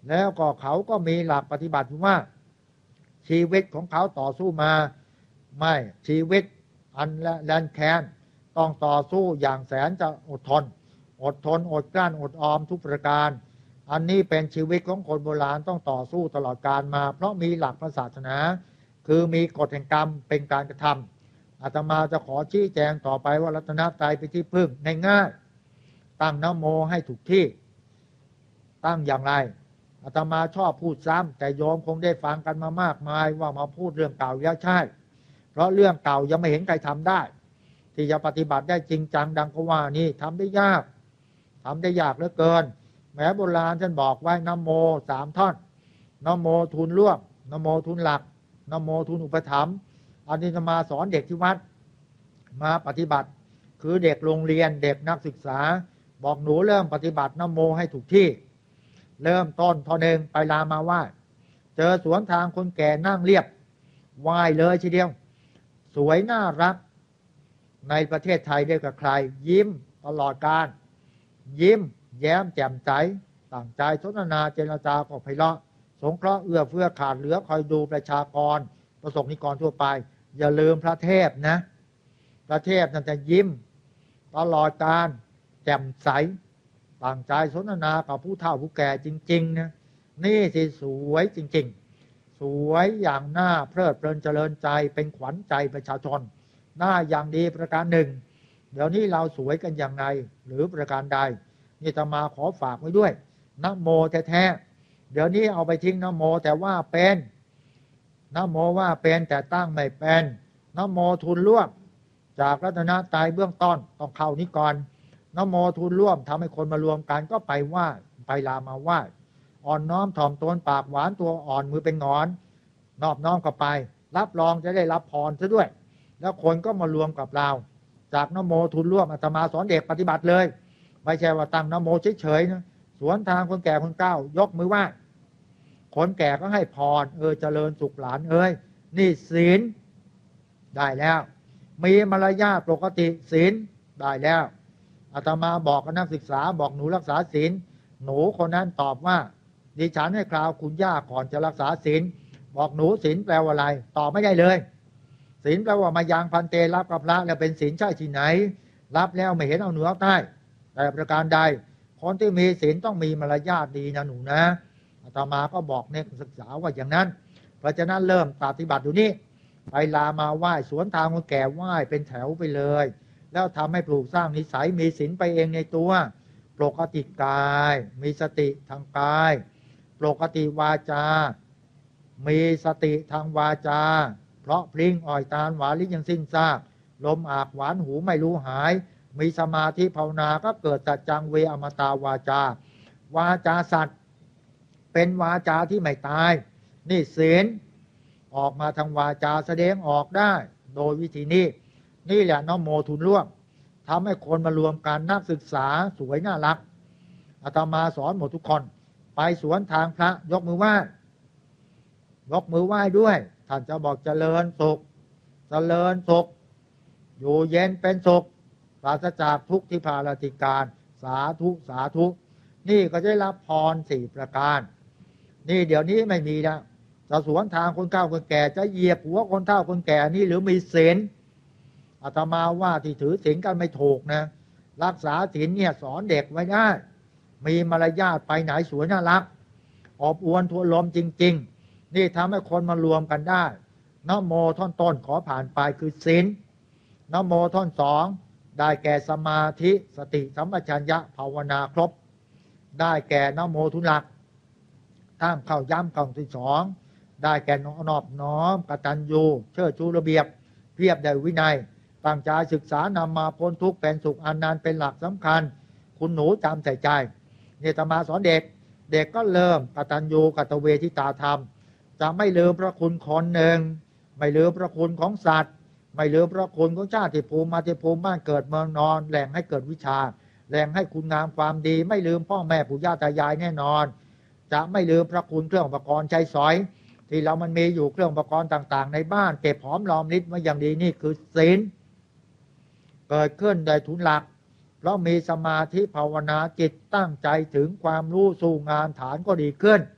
แล้วก็เขาก็มีหลักปฏิบัติว่าชีวิตของเขาต่อสู้มาไม่ชีวิตอันแลนแค้นต้องต่อสู้อย่างแสนจะอดทนอดกลั้นอดออมทุกประการอันนี้เป็นชีวิตของคนโบราณต้องต่อสู้ตลอดกาลมาเพราะมีหลักพระศาสนาคือมีกฎแห่งกรรมเป็นการกระทำอาตมาจะขอชี้แจงต่อไปว่ารัตนตรัยเป็นที่พึ่งง่ายๆตั้งนะโมให้ถูกที่ตั้งอย่างไรอาตมาชอบพูดซ้ำแต่โยมคงได้ฟังกันมามากมายว่ามาพูดเรื่องเก่าแล้วใช่เพราะเรื่องเก่ายังไม่เห็นใครทำได้ที่จะปฏิบัติได้จริงจังดังก็ว่านี่ทำได้ยากเหลือเกินแม้โบราณท่านบอกไว้นะโม3 ท่อนนะโมทูลร่วมนะโมทูลหลักนะโมทูลอุปถัมภ์อันนี้จะมาสอนเด็กที่วัดมาปฏิบัติคือเด็กโรงเรียนเด็กนักศึกษาบอกหนูเริ่มปฏิบัตินะโมให้ถูกที่เริ่มต้นท่อหนึ่งไปลามาไหว้เจอสวนทางคนแก่นั่งเรียบไหว้เลยทีเดียวสวยน่ารักในประเทศไทยได้กับใครยิ้มตลอดการยิ้มแย้มแจ่มใสตั้งใจสนทนาเจรจาก็ไพเราะสงเคราะห์เอื้อเฟื้อขาดเหลือคอยดูประชากรประสบนิกรทั่วไปอย่าลืมพระเทพนะพระเทพนั่นจะยิ้มตลอดการแจ่มใสตั้งใจสนทนากับผู้เฒ่าผู้แก่จริงๆนะนี่สิสวยจริงๆสวยอย่างหน้าเพลิดเพลินเจริญใจเป็นขวัญใจประชาชนหน้าอย่างดีประการหนึ่งเดี๋ยวนี้เราสวยกันอย่างไรหรือประการใดนี่จะมาขอฝากไว้ด้วยนะโมแท้ๆเดี๋ยวนี้เอาไปทิ้งนะโมแต่ว่าเป็นนะโมว่าเป็นแต่ตั้งไม่เป็นนะโมทูลร่วมจากรัตนตรัยเบื้องต้นต้องเข้านี้ก่อนนะโมทูลร่วมทำให้คนมารวมกันก็ไปไหว้ไปลามาไหว้อ่อนน้อมถ่อมตนปากหวานตัวอ่อนมือเป็นงอนนอบน้อมเข้าไปรับรองจะได้รับพรซะด้วยแล้วคนก็มารวมกับเราจากนะโมทูลร่วมอาตมาสอนเด็กปฏิบัติเลยไม่ใช่ว่าตั้งนะโมเฉยๆนะสวนทางคนแก่คนเฒ่ายกมือไหว้คนแก่ก็ให้พรเจริญสุขหลานนี่ศีลได้แล้วมีมารยาทปกติศีลได้แล้วอาตมาบอกกับนักศึกษาบอกหนูรักษาศีลหนูคนนั้นตอบว่าดิฉันให้คราวคุณย่าก่อนจะรักษาศีลบอกหนูศีลแปลว่าอะไรตอบไม่ได้เลยศีลแปลว่ามายังพันเตรับกับพระแล้วเป็นศีลใช่ที่ไหนรับแล้วไม่เห็นเอาเหนือใต้แต่ประการใดคนที่มีศีลต้องมีมารยาทดีนะหนูนะอาตมาก็บอกนักศึกษาว่าอย่างนั้นเพราะฉะนั้นเริ่มปฏิบัติอยู่นี่ไปลามาไหว้สวนทางคนแก่ไหว้เป็นแถวไปเลยแล้วทำให้ปลูกสร้างนิสัยมีศีลไปเองในตัวปกติกายมีสติทางกายปกติวาจามีสติทางวาจาเพราะพลิ้งอ่อยตาลหวานลิ้นยังสิ้นซากลมอากหวานหูไม่รู้หายมีสมาธิภาวนาก็เกิดสัจจังเวอมตาวาจาวาจาสัตว์เป็นวาจาที่ไม่ตายนี่ศีลออกมาทางวาจาแสดงออกได้โดยวิธีนี้นี่แหละนะโมทูลร่วมทำให้คนมารวมกันนักศึกษาสวยน่ารักอาตมาสอนหมดทุกคนไปสวนทางพระยกมือไหว้ด้วยท่านจะบอกเจริญสุขอยู่เย็นเป็นสุขปราศจากทุกข์ที่พาราติการสาธุนี่ก็จะรับพร4 ประการนี่เดี๋ยวนี้ไม่มีแล้วจะสวนทางคนเฒ่าคนแก่จะเหยียบหัวคนเฒ่าคนแก่นี่หรือมีศีลอาตมาว่าที่ถือศีลกันไม่ถูกนะรักษาศีลเนี่ยสอนเด็กไว้ได้มีมารยาทไปไหนสวยน่ารักอบอวลทั่วลมจริงๆนี่ทำให้คนมารวมกันได้นะโมท่อนต้นขอผ่านไปคือศีลนะโมท่อน2ได้แก่สมาธิสติสัมปชัญญะภาวนาครบได้แก่นะโมทุนหลักท่ามเข้าย้ำคำที่2ได้แก่นอบน้อมกตัญญูเชิดชูระเบียบเพียบได้วินัยตั้งใจศึกษานำมาพ้นทุกข์เป็นสุขอันนั้นเป็นหลักสำคัญคุณหนูจำใส่ใจเนี่ยอาตมาสอนเด็กก็เริ่มกตัญญูกตเวทิตาธรรมจะไม่ลืมพระคุณคนหนึ่งไม่ลืมพระคุณของสัตว์ไม่ลืมพระคุณของชาติภูมิมาติภูมิบ้านเกิดเมืองนอนแหล่งให้เกิดวิชาแหล่งให้คุณงามความดีไม่ลืมพ่อแม่ปู่ย่าตายายแน่นอนจะไม่ลืมพระคุณเครื่องอุปกรณ์ใช้สอยที่เรามันมีอยู่เครื่องอุปกรณ์ต่างๆในบ้านเก็บหอมรอมริบไว้อย่างดีนี่คือศีลเกิดขึ้นโดยทุนหลักเพราะมีสมาธิภาวนาจิตตั้งใจถึงความรู้สู่งานฐานก็ดีขึ้น